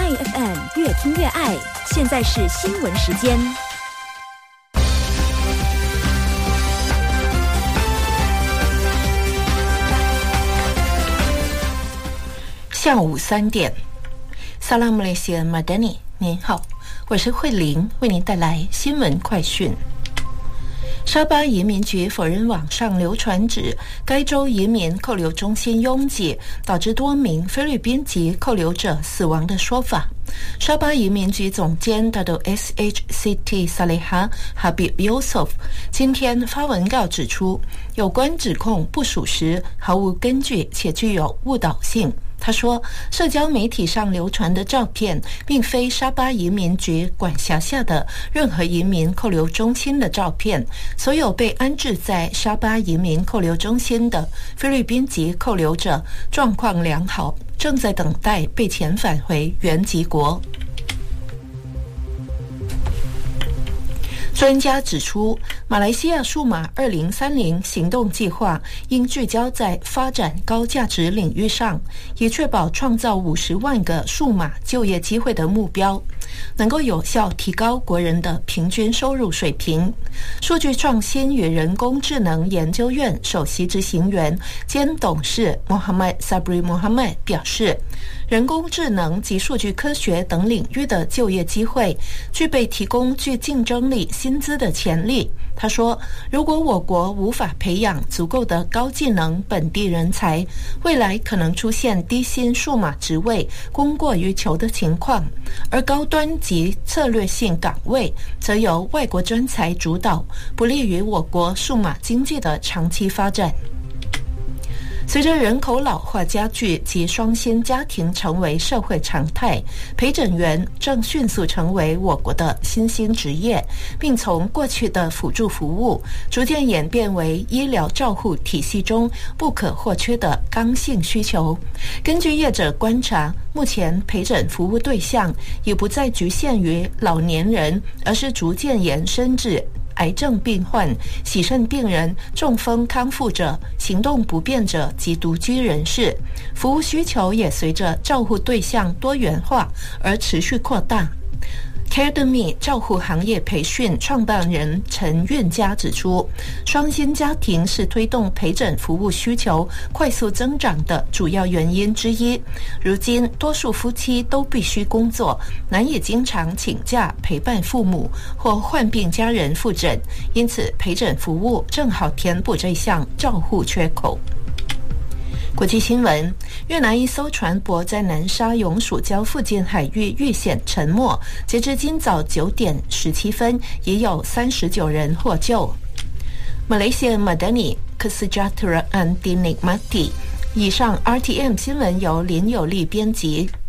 爱 FM 越听越爱，现在是新闻时间。 下午3点，萨拉姆雷西马丹尼，您好，我是慧玲，为您带来新闻快讯。沙巴移民局否认网上流传指该州移民扣留中心拥挤，导致多名菲律宾籍扣留者死亡的说法。沙巴移民局总监大都 SHCT 萨雷哈哈比尤索夫今天发文告指出，有关指控不属实，毫无根据且具有误导性。他说，社交媒体上流传的照片并非沙巴移民局管辖下的任何移民扣留中心的照片，所有被安置在沙巴移民扣留中心的菲律宾籍扣留者状况良好，正在等待被遣返回原籍国。专家指出，马来西亚数码2030行动计划应聚焦在发展高价值领域上，以确保创造50万个数码就业机会的目标，能够有效提高国人的平均收入水平。数据创新与人工智能研究院首席执行员兼董事 Mohammad Sabri Mohammad 表示，人工智能及数据科学等领域的就业机会具备提供具竞争力薪资的潜力。他说，如果我国无法培养足够的高技能本地人才，未来可能出现低薪数码职位供过于求的情况，而高端及策略性岗位则由外国专才主导，不利于我国数码经济的长期发展。随着人口老化加剧及双薪家庭成为社会常态，陪诊员正迅速成为我国的新兴职业，并从过去的辅助服务逐渐演变为医疗照护体系中不可或缺的刚性需求。根据业者观察，目前陪诊服务对象已不再局限于老年人，而是逐渐延伸至癌症病患、洗肾病人、中风康复者、行动不便者及独居人士，服务需求也随着照护对象多元化而持续扩大。Academy 照护行业培训创办人陈运嘉指出，双薪家庭是推动陪诊服务需求快速增长的主要原因之一。如今，多数夫妻都必须工作，难以经常请假陪伴父母或患病家人复诊，因此陪诊服务正好填补这项照护缺口。国际新闻，越南一艘船舶在南沙永暑礁附近海域遇险沉没，截至今早9点17分，已有39人获救。Malaysia Madani Kesejahteraan Dinikmati。以上 RTM 新闻由林有利编辑。